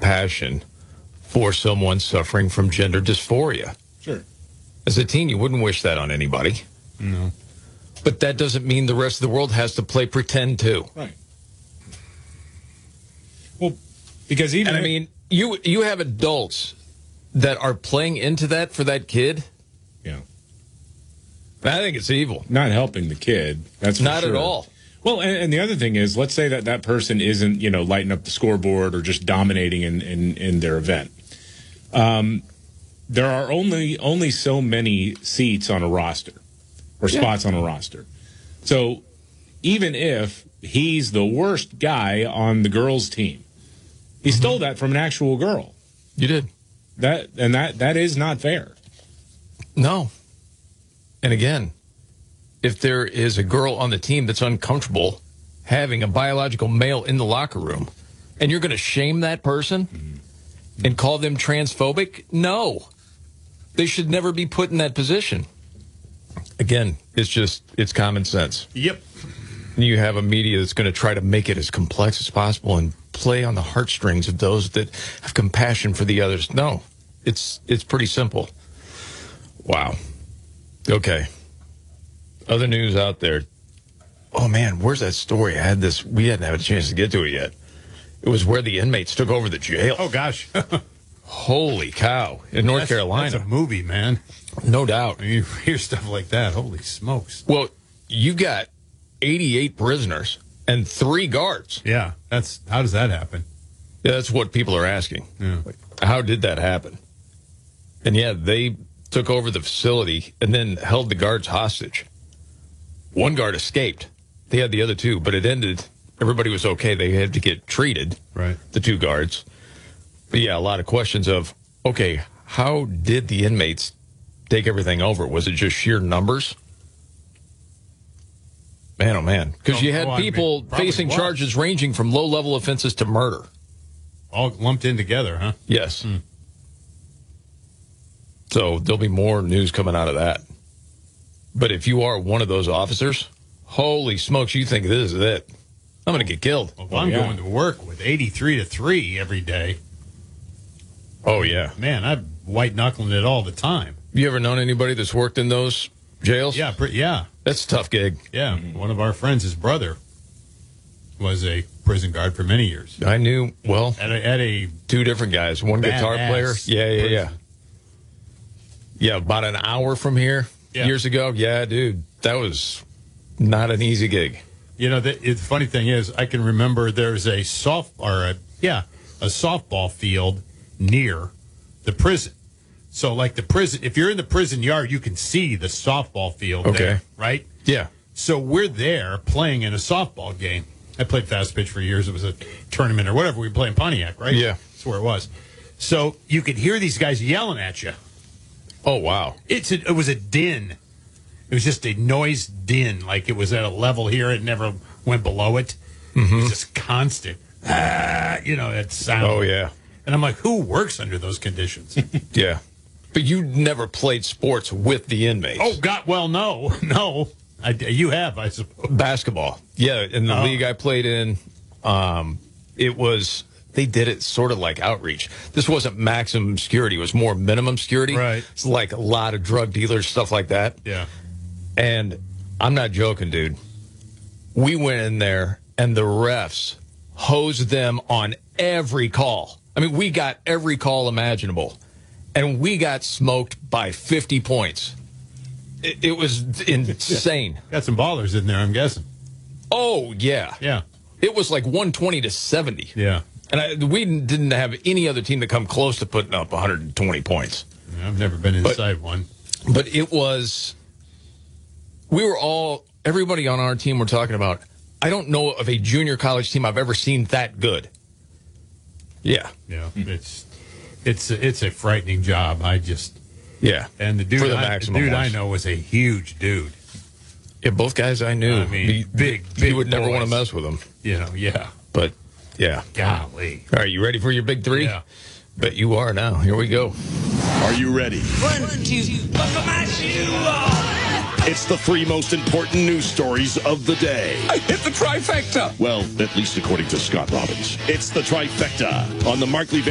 compassion for someone suffering from gender dysphoria. Sure. As a teen, you wouldn't wish that on anybody. No. But that doesn't mean the rest of the world has to play pretend, too. Right. Well, because even... And I mean, you have adults that are playing into that for that kid. Yeah. I think it's evil. Not helping the kid. That's for Not sure. at all. Well, and the other thing is, let's say that person isn't, lighting up the scoreboard or just dominating in their event. There are only so many seats on a roster or spots on a roster. So even if he's the worst guy on the girls' team, he stole that from an actual girl. You did. That is not fair. No. And again, if there is a girl on the team that's uncomfortable having a biological male in the locker room, and you're going to shame that person and call them transphobic, no. They should never be put in that position. Again, it's common sense. Yep. You have a media that's going to try to make it as complex as possible and play on the heartstrings of those that have compassion for the others. No, it's pretty simple. Wow. Okay. Other news out there. Oh, man, where's that story? We hadn't had a chance to get to it yet. It was where the inmates took over the jail. Oh, gosh. Holy cow. In North Carolina. That's a movie, man. No doubt. When you hear stuff like that, holy smokes. Well, you got 88 prisoners and 3 guards. Yeah, how does that happen? Yeah, that's what people are asking. Yeah. How did that happen? And yeah, they took over the facility and then held the guards hostage. One guard escaped. They had the other 2, but it ended. Everybody was okay. They had to get treated, right? The 2 guards. But yeah, a lot of questions of, okay, how did the inmates take everything over? Was it just sheer numbers? Man, oh man. Because you had people facing charges ranging from low-level offenses to murder. All lumped in together, huh? Yes. So there'll be more news coming out of that. But if you are one of those officers, holy smokes, you think this is it. I'm going to get killed. Well, I'm going to work with 83 to 3 every day. Oh, yeah. Man, I'm white-knuckling it all the time. You ever known anybody that's worked in those jails? Yeah, yeah. That's a tough gig. Yeah, one of our friends, his brother, was a prison guard for many years. I knew, well, at a 2 different guys. One guitar player. Yeah. Yeah, about an hour from here years ago. Yeah, dude, that was not an easy gig. The funny thing is, I can remember there's a softball field near the prison. So, like the prison, if you're in the prison yard, you can see the softball field there, right? Yeah. So we're there playing in a softball game. I played fast pitch for years. It was a tournament or whatever. We played in Pontiac, right? Yeah. That's where it was. So you could hear these guys yelling at you. Oh, wow. It was a din. It was just a noise din. Like it was at a level here. It never went below it. It was just constant. That sound. Oh, yeah. And I'm like, who works under those conditions? Yeah. But you never played sports with the inmates. Oh, God. Well, no. You have, I suppose. Basketball. Yeah. In the league I played in, they did it sort of like outreach. This wasn't maximum security. It was more minimum security. Right. It's like a lot of drug dealers, stuff like that. Yeah. And I'm not joking, dude. We went in there and the refs hosed them on every call. I mean, we got every call imaginable. And we got smoked by 50 points. It was insane. Got some ballers in there, I'm guessing. Oh, yeah. Yeah. It was like 120 to 70. Yeah. And we didn't have any other team that come close to putting up 120 points. Yeah, I've never been inside one. But everybody on our team were talking about, I don't know of a junior college team I've ever seen that good. Yeah. Yeah. It's a frightening job. Yeah. And the dude I know was a huge dude. Yeah, both guys I knew. I mean, big. You would never boys. want to mess with them. Yeah. But, yeah. Golly. All right, you ready for your big 3? Yeah. Bet you are now. Here we go. Are you ready? 1, 2, buckle my shoe on. It's the 3 most important news stories of the day. I hit the trifecta. Well, at least according to Scott Robbins. It's the trifecta on the Markley